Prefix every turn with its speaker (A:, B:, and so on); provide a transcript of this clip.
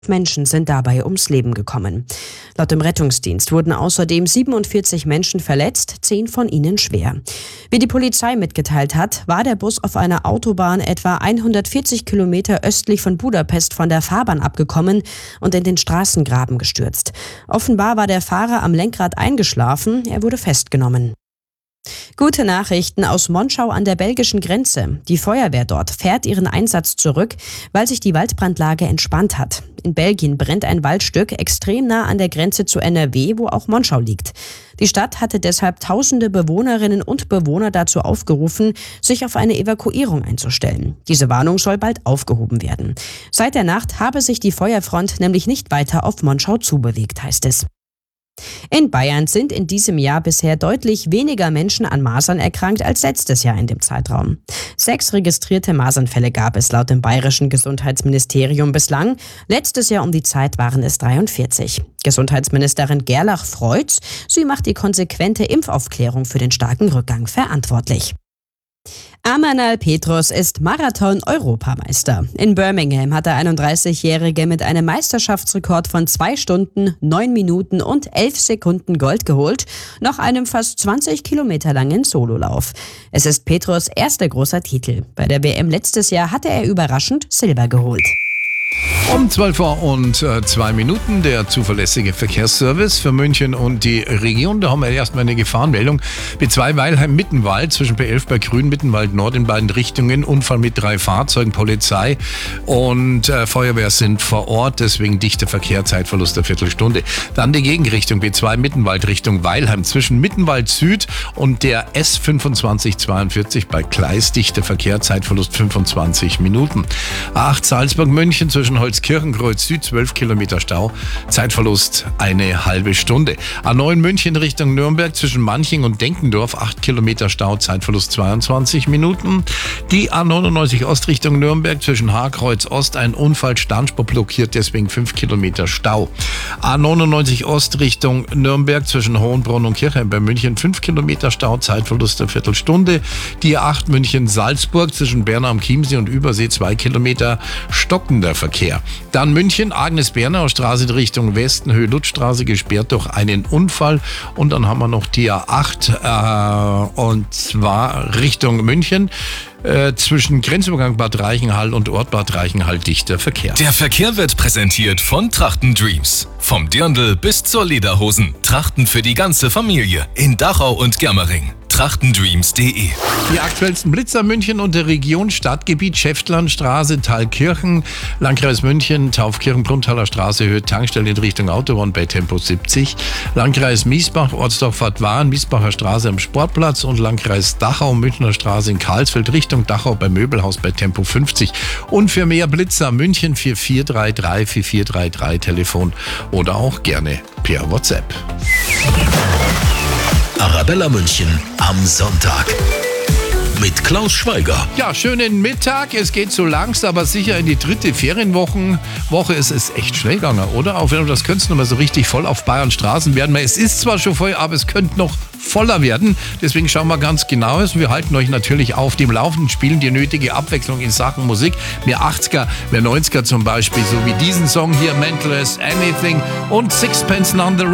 A: Menschen sind dabei ums Leben gekommen. Laut dem Rettungsdienst wurden außerdem 47 Menschen verletzt, 10 von ihnen schwer. Wie die Polizei mitgeteilt hat, war der Bus auf einer Autobahn etwa 140 Kilometer östlich von Budapest von der Fahrbahn abgekommen und in den Straßengraben gestürzt. Offenbar war der Fahrer am Lenkrad eingeschlafen, er wurde festgenommen. Gute Nachrichten aus Monschau an der belgischen Grenze. Die Feuerwehr dort fährt ihren Einsatz zurück, weil sich die Waldbrandlage entspannt hat. In Belgien brennt ein Waldstück extrem nah an der Grenze zu NRW, wo auch Monschau liegt. Die Stadt hatte deshalb tausende Bewohnerinnen und Bewohner dazu aufgerufen, sich auf eine Evakuierung einzustellen. Diese Warnung soll bald aufgehoben werden. Seit der Nacht habe sich die Feuerfront nämlich nicht weiter auf Monschau zubewegt, heißt es. In Bayern sind in diesem Jahr bisher deutlich weniger Menschen an Masern erkrankt als letztes Jahr in dem Zeitraum. 6 registrierte Masernfälle gab es laut dem bayerischen Gesundheitsministerium bislang. Letztes Jahr um die Zeit waren es 43. Gesundheitsministerin Gerlach freut's. Sie macht die konsequente Impfaufklärung für den starken Rückgang verantwortlich. Amanal Petros ist Marathon-Europameister. In Birmingham hat der 31-Jährige mit einem Meisterschaftsrekord von 2 Stunden, 9 Minuten und 11 Sekunden Gold geholt, nach einem fast 20 Kilometer langen Sololauf. Es ist Petros erster großer Titel. Bei der WM letztes Jahr hatte er überraschend Silber geholt.
B: Um 12 Uhr und 2 Minuten der zuverlässige Verkehrsservice für München und die Region. Da haben wir erstmal eine Gefahrenmeldung. B2 Weilheim-Mittenwald zwischen B11 bei Grün, Mittenwald Nord in beiden Richtungen. Unfall mit 3 Fahrzeugen, Polizei und Feuerwehr sind vor Ort. Deswegen dichter Verkehr, Zeitverlust der Viertelstunde. Dann die Gegenrichtung B2 Mittenwald Richtung Weilheim zwischen Mittenwald Süd und der S2542 bei Kleist. Dichter Verkehr, Zeitverlust 25 Minuten. A8 Salzburg-München zwischen Holzkirchenkreuz Süd 12 Kilometer Stau, Zeitverlust eine halbe Stunde. A9 München Richtung Nürnberg zwischen Manching und Denkendorf 8 Kilometer Stau, Zeitverlust 22 Minuten. Die A99 Ost Richtung Nürnberg zwischen Haarkreuz Ost ein Unfall, Sternspur blockiert, deswegen 5 Kilometer Stau. A99 Ost Richtung Nürnberg zwischen Hohenbrunn und Kirchheim bei München 5 Kilometer Stau, Zeitverlust eine Viertelstunde. Die A8 München Salzburg zwischen Bernau am Chiemsee und Übersee 2 Kilometer stockender Verkehr. Dann München, Agnes-Bernauer Straße in Richtung Westen, Höhe-Lutz-Straße gesperrt durch einen Unfall. Und dann haben wir noch die A8 und zwar Richtung München. Zwischen Grenzübergang Bad Reichenhall und Ort Bad Reichenhall dichter Verkehr.
C: Der Verkehr wird präsentiert von Trachten Dreams. Vom Dirndl bis zur Lederhosen. Trachten für die ganze Familie. In Dachau und Germering. trachtendreams.de.
B: Die aktuellsten Blitzer München und der Region, Stadtgebiet Schäftlarnstraße, Thalkirchen, Landkreis München, Taufkirchen, Brunnthaler Straße, Höhe Tankstelle in Richtung Autobahn bei Tempo 70, Landkreis Miesbach, Ortsdorf Wahn, Miesbacher Straße am Sportplatz und Landkreis Dachau, Münchner Straße in Karlsfeld, Richtung Dachau bei Möbelhaus bei Tempo 50. Und für mehr Blitzer München 4433 4433 Telefon oder auch gerne per WhatsApp.
D: Arabella München am Sonntag mit Klaus Schweiger.
B: Ja, schönen Mittag. Es geht so langsam, aber sicher in die 3. Ferienwoche. Es ist echt schnell gegangen, oder? Auch wenn du das könntest noch mal so richtig voll auf Bayern Straßen werden. Es ist zwar schon voll, aber es könnte noch voller werden. Deswegen schauen wir ganz genau. Wir halten euch natürlich auf dem Laufenden, spielen die nötige Abwechslung in Sachen Musik. Mehr 80er, mehr 90er zum Beispiel, so wie diesen Song hier, Mental as Anything und Sixpence None the